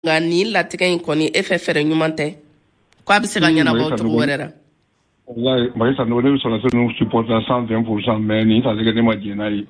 nga ni latigɛ in kɔni e fɛ fɛrɛ ɲuman tɛ ko a bɛ se ka ɲɛnabɔ cogo wɛrɛ la. Wallahi Marie Sanogo ne bɛ sɔrɔ se nous supporter 120% mais ni ça c'est que ne ma jɛn n'a ye.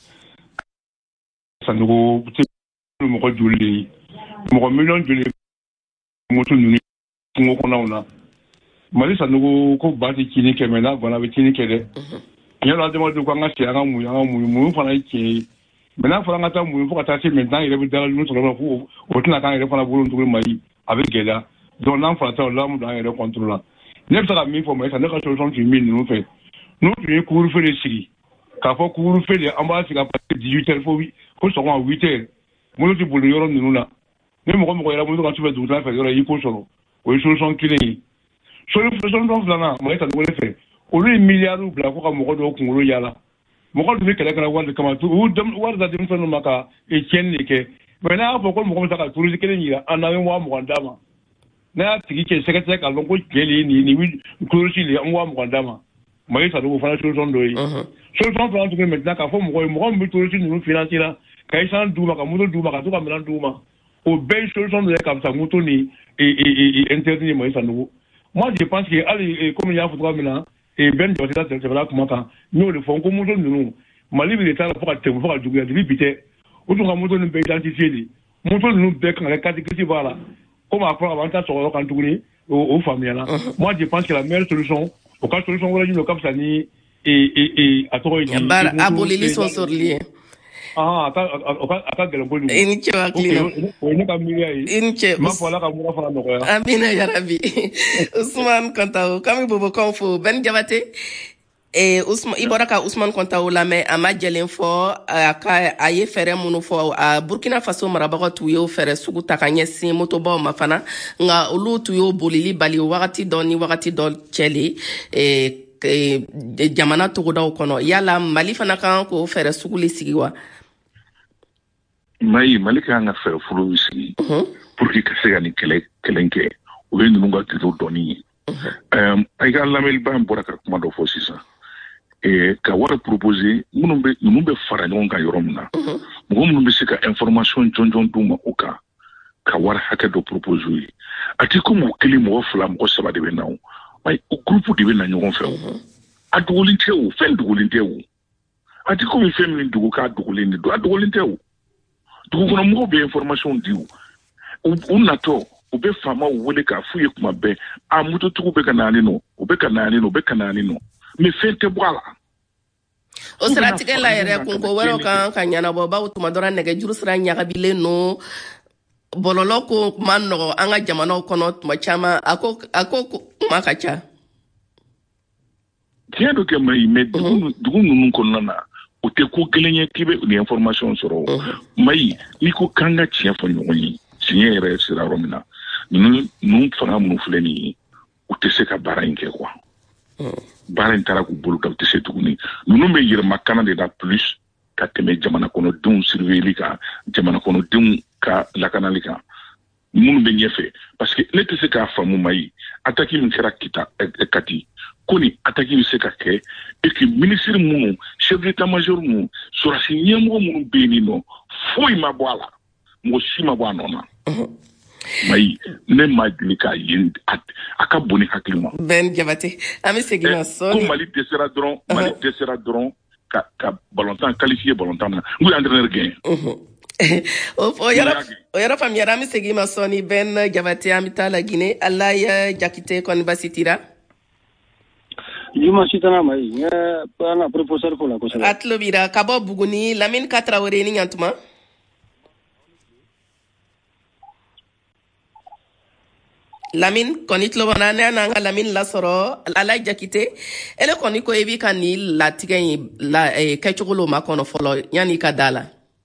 Sanogo mɔgɔ joli de ye mɔgɔ miliyɔn joli moto ninnu kungo kɔnɔnaw na Marie Sanogo ko ba tɛ tiɲɛni kɛ mais n'a bana bɛ tiɲɛni kɛ dɛ. Tiɲɛ la adamadenw ko an ka segin an ka muɲu fana ye tiɲɛ ye. Mais n'a fɔra an ka taa muɲu fo ka taa se maintenant yɛrɛ bɛ dalalu sɔrɔ ko o tɛna k'an yɛrɛ fana bolo tuguni Mali a bɛ gɛlɛya donc n'an fara t'a la an bɛ an yɛrɛ contrôle la. Ne bɛ se ka min fɔ Marie Sanogo ne ka solution tun min ninnu fɛ n'u tun ye couvre-feu de sigi k'a fɔ couvre-feu de an b'a sigi à partir de 18h fo sɔgɔma 8h moto tɛ boli yɔrɔ ninnu na ni mɔgɔ yɛrɛ moto ka su fɛ dugutaga fɛ yɔrɔ y'i ko sɔrɔ o ye solution kelen ye solution filanan Marie Sanogo ne fɛ olu ye miliyariw bila ko ka mɔgɔ dɔw kunkolo yaala mɔgɔ dun bɛ kɛlɛ kɛra wari de kama wari da denmisɛnninw ma ka tiɲɛni de kɛ mais n'a y'a fɔ ko mɔgɔ bɛ se ka touriste kelen yira an na an ye 20,000 d'a ma n'a y'a tigi cɛ sɛgɛsɛgɛ k'a dɔn ko cɛ de ye nin touriste de ye an 20,000 d'a ma Marie Sanogo fana solution dɔ ye solution filanan tuguni maintenant k'a fɔ mɔgɔ min bɛ touriste ninnu financer la ka essence d'u ma ka moto d'u ma ka to ka minɛn d'u ma o bɛɛ ye solution dɔ ye ka fisa moto ni interdit ni Marie Sanogo. Moi je pense que hali comme y'a fɔ cogoya min na Ben Jabate la tɛmɛna kuma kan n y'o de fɔ n ko moto ninnu Mali bɛ taa la fo ka tɛmɛ fo ka juguya depuis bi tɛ o tun ka moto ninnu bɛɛ identifié de moto ninnu bɛɛ kan ka kɛ catégorie b'a la comme a fɔra an ta sɔgɔ kan tuguni o faamuyala. Moi je pense que la meilleure solution o ka solution wɛrɛ ɲini o ka fisa ni a tɔgɔ ye di abolili sɔnsɔrɔli ye. A ka gɛlɛn kojugu. I ni ce hakilina. O ye ne ka miiriya ye. I ni ce. N b'a fɔ Ala ka mura fana nɔgɔya. Amina yarabi. Usman Kontaw k'an bɛ bobokanw fo Ben Jabate. I bɔra ka Usman Kontaw lamɛn a ma jɛlen fɔ a ye fɛɛrɛ minnu fɔ Burkina Faso marabagaw tun y'o fɛɛrɛ sugu ta ka ɲɛsin motobaw ma fana nka olu tun y'o bolili bali wagati dɔ ni wagati dɔ cɛli jamana togodaw kɔnɔ yala Mali fana kan k'o fɛɛrɛ sugu le sigi wa? Mali kan ka fɛɛrɛ fɔlɔ sigi pour que ka se ka nin kɛlɛ kɛ o ye ninnu ka kilo dɔɔni ye. I ka lamɛnliba bɔra ka kuma dɔ fɔ sisan ka wari proposer ninnu bɛ fara ɲɔgɔn kan yɔrɔ min na mɔgɔ minnu bɛ se ka information jɔnjɔn d'u ma o kan ka wari hakɛ dɔ proposer ye a tɛ komi o kelen mɔgɔ 2 mɔgɔ 3 de bɛ na o groupe de bɛ na ɲɔgɔn fɛ o a dogolen tɛ o fɛn dogolen tɛ o a tɛ komi fɛn min dogo k'a dogolen de don a dogolen tɛ o dugukɔnɔmɔgɔw bɛ information di u natɔ u bɛ faamaw wele k'a f'u ye kuma bɛɛ a mototigiw bɛ ka naani nɔ u bɛ ka naani nɔ u bɛ ka naani nɔ mais fɛn tɛ bɔ a la. O siratigɛ la yɛrɛ kunko wɛrɛw kan ka ɲɛnabɔ bawo tuma dɔra nɛgɛjuru sira ɲagabilen no bɔlɔlɔ ko man nɔgɔ an ka jamanaw kɔnɔ tuma caman a ko kuma ka ca. Tiɲɛ do kɛ Mayi mais dugu ninnu kɔnɔna na o tɛ ko kelen ye k'i bɛ ni information sɔrɔ Mayi n'i ko k'an ka tiɲɛ fɔ ɲɔgɔn ye tiɲɛ yɛrɛ sera yɔrɔ min na ninnu fanga minnu filɛ nin ye u tɛ se ka baara in kɛ quoi baara in taara k'u bolo da u tɛ se tuguni ninnu bɛ yɛlɛma kana de la plus ka tɛmɛ jamana kɔnɔdenw surveiller kan jamana kɔnɔdenw ka lakanali kan minnu bɛ ɲɛfɛ parce que ne tɛ se k'a faamu Mayi attaque min kɛra Kati ko ni attaque bɛ se ka kɛ et que ministre minnu chef d'état-major minnu sɔrɔsi ɲɛmɔgɔ minnu bɛ yen nɔ foyi ma bɔ a la mɔgɔ si ma bɔ a nɔ na Mayi ne ma deli k'a ye a ka bon ni hakili ma. Ben Jabate an bɛ segin na sɔɔni ko Mali dɛsɛra dɔrɔn ka ballontan qualifier ballontan na n ko ye entraîneur gagné. O yɔrɔ faamuyara an bɛ segin ma sɔɔni Ben Jabate an bɛ taa la Guinée Alaya Jakite kɔni basi tira. Juma sitana Mayi n ye pana professeur fo la kosɛbɛ. A tulo b'ira ka bɔ Buguni Lamine Traoré ni ɲantuma. Lamine kɔni tulo b'an na n'an ka Lamine lasɔrɔ Alaya Jakite ele kɔni ko i b'i ka nin latigɛ in kɛcogo lo ma kɔnɔ fɔlɔ yanni ka da la.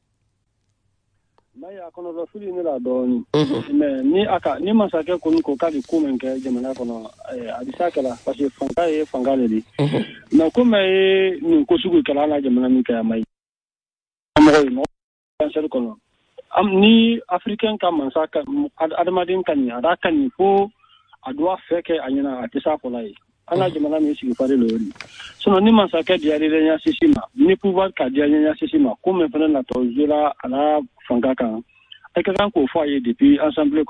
Mayi a kɔnɔ fili ne la dɔɔni mais ni masakɛ kɔni ko k'a bɛ ko min kɛ jamana kɔnɔ a bɛ se kɛla parce que fanga ye fanga le de mais comme nin ko sugu kɛla an ka jamana min kɛ Mayi mɔgɔ ye mɔgɔ kɔnɔ ni africain ka mansa ka adamaden ka ɲɛ a da ka ɲɛ fo a doit fɛ kɛ a ɲɛna a tɛ se a kɔla ye an ka jamana min sigi fari lo yori sinon ni masakɛ diyar'i la ɲɛsisi ma ni pouvoir ka diya ɲɛsisi ma ko min fana natɔ zera a la fanga kan e ka kan k'o fɔ a ye depuis assemblée